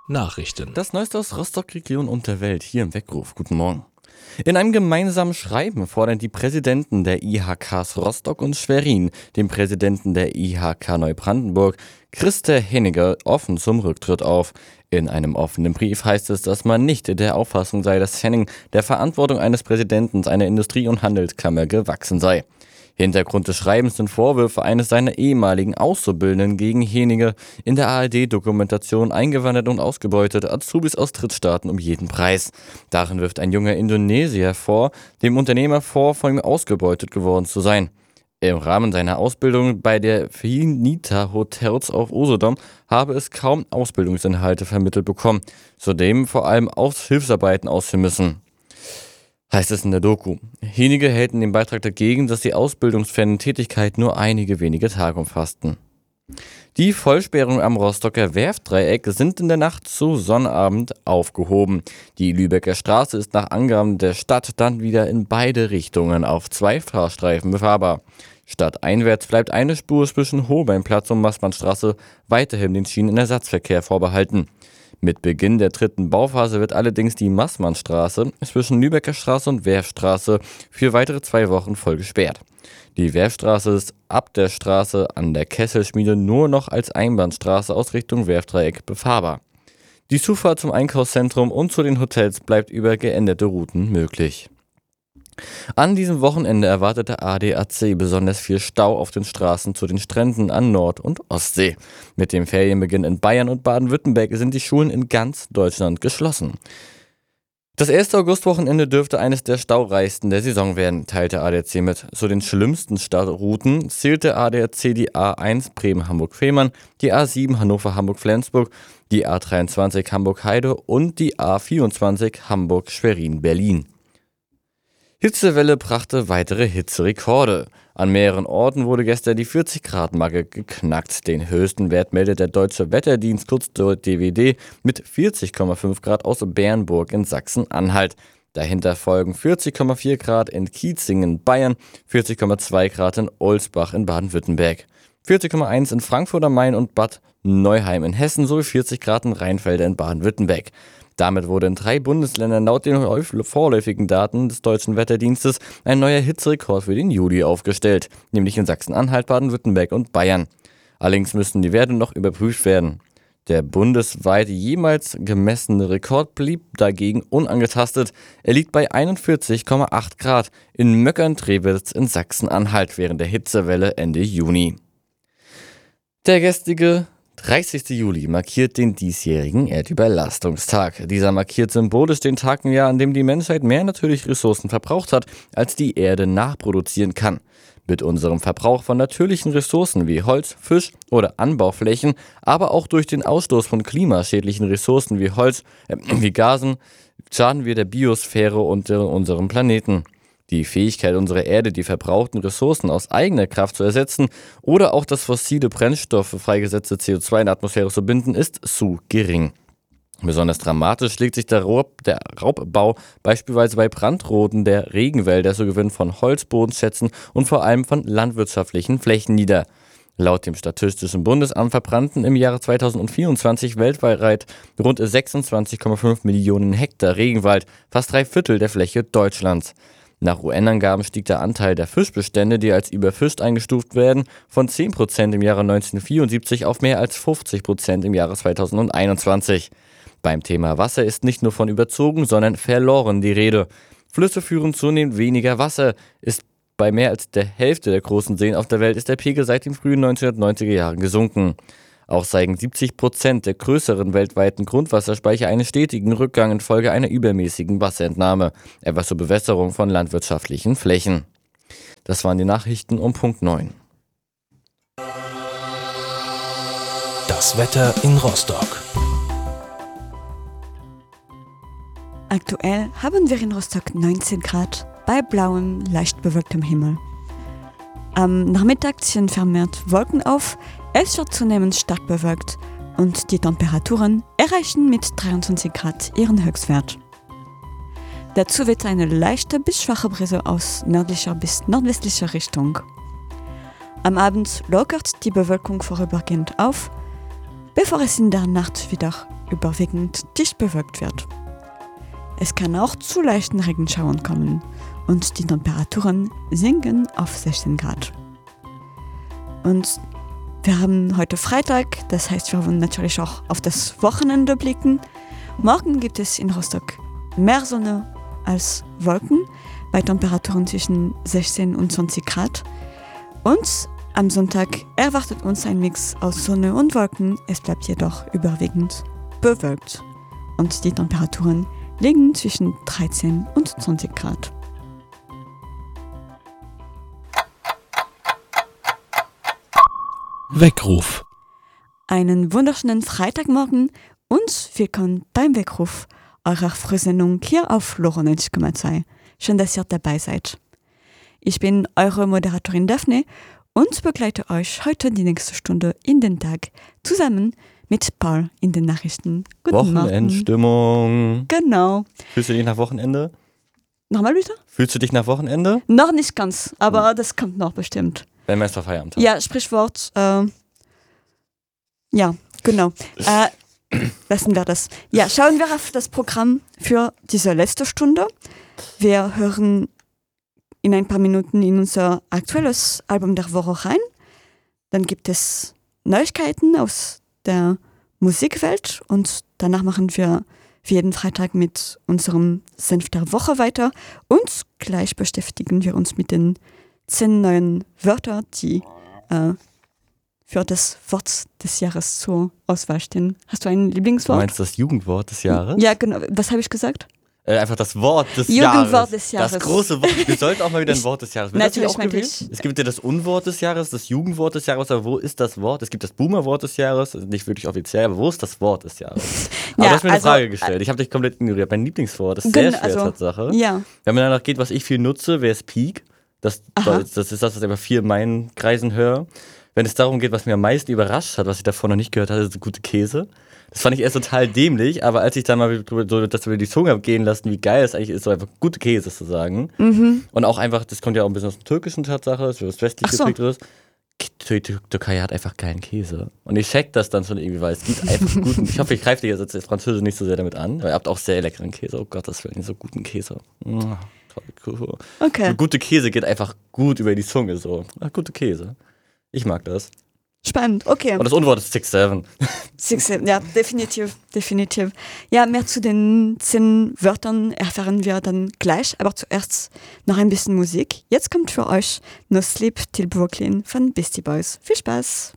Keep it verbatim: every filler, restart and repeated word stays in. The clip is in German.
Nachrichten. Das Neueste aus Rostock, Region und der Welt, hier im Weckruf. Guten Morgen. In einem gemeinsamen Schreiben fordern die Präsidenten der I H Ks Rostock und Schwerin, dem Präsidenten der I H K Neubrandenburg, Christer Henniger, offen zum Rücktritt auf. In einem offenen Brief heißt es, dass man nicht der Auffassung sei, dass Henning der Verantwortung eines Präsidenten einer Industrie- und Handelskammer gewachsen sei. Hintergrund des Schreibens sind Vorwürfe eines seiner ehemaligen Auszubildenden gegen Henniger, in der A R D-Dokumentation eingewandert und ausgebeutet, Azubis aus Drittstaaten um jeden Preis. Darin wirft ein junger Indonesier vor, dem Unternehmer vor, von ihm ausgebeutet geworden zu sein. Im Rahmen seiner Ausbildung bei der Finita Hotels auf Usedom habe es kaum Ausbildungsinhalte vermittelt bekommen, zudem vor allem Hilfsarbeiten ausführen müssen. Heißt es in der Doku. Henniger hält in dem Beitrag dagegen, dass die ausbildungsfernen Tätigkeit nur einige wenige Tage umfassten. Die Vollsperrungen am Rostocker Werftdreieck sind in der Nacht zu Sonnabend aufgehoben. Die Lübecker Straße ist nach Angaben der Stadt dann wieder in beide Richtungen auf zwei Fahrstreifen befahrbar. Stadteinwärts bleibt eine Spur zwischen Holbeinplatz und Maßmannstraße weiterhin den Schienenersatzverkehr vorbehalten. Mit Beginn der dritten Bauphase wird allerdings die Maßmannstraße zwischen Lübecker Straße und Werfstraße für weitere zwei Wochen voll gesperrt. Die Werfstraße ist ab der Straße an der Kesselschmiede nur noch als Einbahnstraße aus Richtung Werftdreieck befahrbar. Die Zufahrt zum Einkaufszentrum und zu den Hotels bleibt über geänderte Routen möglich. An diesem Wochenende erwartet der A D A C besonders viel Stau auf den Straßen zu den Stränden an Nord- und Ostsee. Mit dem Ferienbeginn in Bayern und Baden-Württemberg sind die Schulen in ganz Deutschland geschlossen. Das erste Augustwochenende dürfte eines der staureichsten der Saison werden, teilt der A D A C mit. Zu den schlimmsten Staurouten zählt der A D A C die A eins Bremen-Hamburg-Fehmarn, die A sieben Hannover-Hamburg-Flensburg, die A dreiundzwanzig Hamburg-Heide und die A vierundzwanzig Hamburg-Schwerin-Berlin. Hitzewelle brachte weitere Hitzerekorde. An mehreren Orten wurde gestern die vierzig Grad Marke geknackt. Den höchsten Wert meldet der Deutsche Wetterdienst, kurz D W D, mit vierzig Komma fünf Grad aus Bernburg in Sachsen-Anhalt. Dahinter folgen vierzig Komma vier Grad in Kiezingen, Bayern, vierzig Komma zwei Grad in Olsbach in Baden-Württemberg, vierzig Komma eins in Frankfurt am Main und Bad Neuheim in Hessen sowie vierzig Grad in Rheinfelder in Baden-Württemberg. Damit wurde in drei Bundesländern laut den vorläufigen Daten des Deutschen Wetterdienstes ein neuer Hitzerekord für den Juli aufgestellt, nämlich in Sachsen-Anhalt, Baden-Württemberg und Bayern. Allerdings müssen die Werte noch überprüft werden. Der bundesweit jemals gemessene Rekord blieb dagegen unangetastet. Er liegt bei einundvierzig Komma acht Grad in Möckern-Drewitz in Sachsen-Anhalt während der Hitzewelle Ende Juni. Der gestrige dreißigster Juli markiert den diesjährigen Erdüberlastungstag. Dieser markiert symbolisch den Tag im Jahr, an dem die Menschheit mehr natürliche Ressourcen verbraucht hat, als die Erde nachproduzieren kann. Mit unserem Verbrauch von natürlichen Ressourcen wie Holz, Fisch oder Anbauflächen, aber auch durch den Ausstoß von klimaschädlichen Ressourcen wie Holz, äh, wie Gasen, schaden wir der Biosphäre und äh, unserem Planeten. Die Fähigkeit unserer Erde, die verbrauchten Ressourcen aus eigener Kraft zu ersetzen oder auch das fossile Brennstoffe freigesetzte C O zwei in der Atmosphäre zu binden, ist zu gering. Besonders dramatisch schlägt sich der, Raub, der Raubbau beispielsweise bei Brandroden der Regenwälder zur Gewinn von Holzbodenschätzen und vor allem von landwirtschaftlichen Flächen nieder. Laut dem Statistischen Bundesamt verbrannten im Jahre zweitausendvierundzwanzig weltweit rund sechsundzwanzig Komma fünf Millionen Hektar Regenwald, fast drei Viertel der Fläche Deutschlands. Nach U N-Angaben stieg der Anteil der Fischbestände, die als überfischt eingestuft werden, von zehn Prozent im Jahre neunzehnhundertvierundsiebzig auf mehr als fünfzig Prozent im Jahre zweitausendeinundzwanzig. Beim Thema Wasser ist nicht nur von überzogen, sondern verloren die Rede. Flüsse führen zunehmend weniger Wasser. Ist bei mehr als der Hälfte der großen Seen auf der Welt ist der Pegel seit den frühen neunzehnhundertneunziger Jahren gesunken. Auch zeigen siebzig Prozent der größeren weltweiten Grundwasserspeicher einen stetigen Rückgang infolge einer übermäßigen Wasserentnahme, etwa zur Bewässerung von landwirtschaftlichen Flächen. Das waren die Nachrichten um Punkt neun. Das Wetter in Rostock. Aktuell haben wir in Rostock neunzehn Grad bei blauem, leicht bewölktem Himmel. Am Nachmittag ziehen vermehrt Wolken auf, es wird zunehmend stark bewölkt und die Temperaturen erreichen mit dreiundzwanzig Grad ihren Höchstwert. Dazu wird eine leichte bis schwache Brise aus nördlicher bis nordwestlicher Richtung. Am Abend lockert die Bewölkung vorübergehend auf, bevor es in der Nacht wieder überwiegend dicht bewölkt wird. Es kann auch zu leichten Regenschauern kommen und die Temperaturen sinken auf sechzehn Grad. Und wir haben heute Freitag, das heißt, wir wollen natürlich auch auf das Wochenende blicken. Morgen gibt es in Rostock mehr Sonne als Wolken, bei Temperaturen zwischen sechzehn und zwanzig Grad. Und am Sonntag erwartet uns ein Mix aus Sonne und Wolken, es bleibt jedoch überwiegend bewölkt. Und die Temperaturen liegen zwischen dreizehn und zwanzig Grad. Weckruf. Einen wunderschönen Freitagmorgen und willkommen beim Weckruf, eurer Frühsendung hier auf neunzig Komma zwei. Schön, dass ihr dabei seid. Ich bin eure Moderatorin Daphne und begleite euch heute die nächste Stunde in den Tag zusammen mit Paul in den Nachrichten. Guten Wochenendstimmung. Morgen. Genau. Fühlst du dich nach Wochenende? Nochmal bitte? Fühlst du dich nach Wochenende? Noch nicht ganz, aber das kommt noch bestimmt. Wenn wir es Feierabend haben. Ja, Sprichwort. Äh, ja, genau. Äh, lassen wir das. Ja, schauen wir auf das Programm für diese letzte Stunde. Wir hören in ein paar Minuten in unser aktuelles Album der Woche rein. Dann gibt es Neuigkeiten aus der Musikwelt und danach machen wir wie jeden Freitag mit unserem Senf der Woche weiter und gleich beschäftigen wir uns mit den zehn neuen Wörtern, die äh, für das Wort des Jahres zur Auswahl stehen. Hast du ein Lieblingswort? Du meinst das Jugendwort des Jahres? Ja, genau. Was habe ich gesagt? Äh, einfach das Wort des Jugendwort Jahres. des Jahres. Das große Wort. Wir sollten auch mal wieder ein Wort des Jahres. Wird Natürlich, das nicht auch gewählt? ich. Es gibt ja das Unwort des Jahres, das Jugendwort des Jahres, aber wo ist das Wort? Es gibt das Boomerwort des Jahres, nicht wirklich offiziell, aber wo ist das Wort des Jahres? Aber Ja, du hast mir eine also, Frage gestellt. Ich habe dich komplett ignoriert. Mein Lieblingswort ist sehr Gen- schwer, also, Tatsache. Ja. Wenn man danach geht, was ich viel nutze, wäre es Peak. Das, Aha. das ist das, was ich immer viel in meinen Kreisen höre. Wenn es darum geht, was mir am meisten überrascht hat, was ich davor noch nicht gehört hatte, ist gute Käse. Das fand ich erst total dämlich, aber als ich dann mal so das über die Zunge gehen lassen, wie geil es eigentlich ist, so einfach gute Käse zu sagen. Mhm. Und auch einfach, das kommt ja auch ein bisschen aus der türkischen Tatsache, das ist westlich Ach so. geprägt ist. Die Türkei hat einfach geilen Käse. Und ich check das dann schon irgendwie, weil es gibt einfach guten. Ich hoffe, ich greife dir jetzt als Französisch nicht so sehr damit an, weil ihr habt auch sehr leckeren Käse. Oh Gott, das will so guten Käse. Mm, tolle Käse. Okay. So gute Käse geht einfach gut über die Zunge so. Ach, gute Käse. Ich mag das. Spannend, okay. Und das Unwort ist six seven. Six, ja, definitiv, definitiv. Ja, mehr zu den zehn Wörtern erfahren wir dann gleich, aber zuerst noch ein bisschen Musik. Jetzt kommt für euch No Sleep Till Brooklyn von Beastie Boys. Viel Spaß!